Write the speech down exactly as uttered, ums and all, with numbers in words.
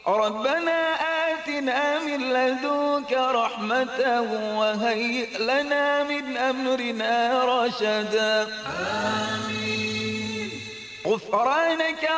ربنا آتنا من لدنك رحمة وهيئ لنا من أمرنا رشدا. آمين. غفرانك